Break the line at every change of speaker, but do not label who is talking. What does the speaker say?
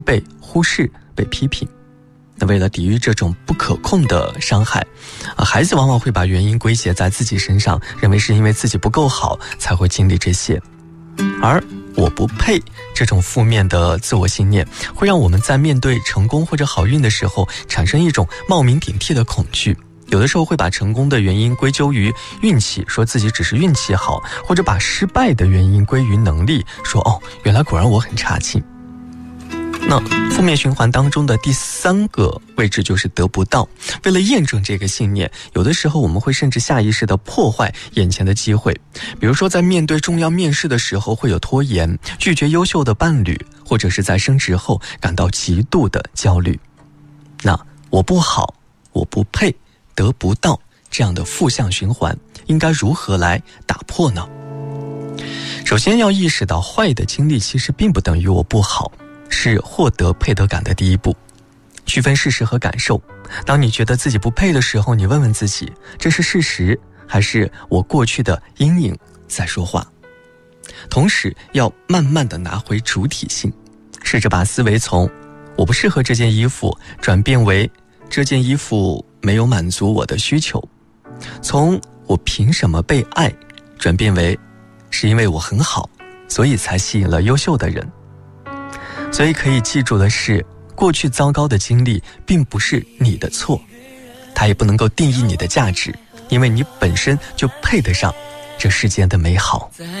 被忽视、被批评。那为了抵御这种不可控的伤害，孩子往往会把原因归结在自己身上，认为是因为自己不够好才会经历这些。而我不配这种负面的自我信念，会让我们在面对成功或者好运的时候产生一种冒名顶替的恐惧。有的时候会把成功的原因归咎于运气，说自己只是运气好，或者把失败的原因归于能力，说原来果然我很差劲。那负面循环当中的第3个位置就是得不到。为了验证这个信念，有的时候我们会甚至下意识地破坏眼前的机会。比如说在面对重要面试的时候会有拖延，拒绝优秀的伴侣，或者是在升职后感到极度的焦虑。那我不好，我不配，得不到，这样的负向循环应该如何来打破呢？首先要意识到坏的经历其实并不等于我不好，是获得配得感的第一步。区分事实和感受，当你觉得自己不配的时候，你问问自己，这是事实还是我过去的阴影在说话？同时要慢慢地拿回主体性，试着把思维从我不适合这件衣服转变为这件衣服没有满足我的需求，从我凭什么被爱转变为是因为我很好，所以才吸引了优秀的人。所以可以记住的是，过去糟糕的经历并不是你的错，它也不能够定义你的价值，因为你本身就配得上这世间的美好。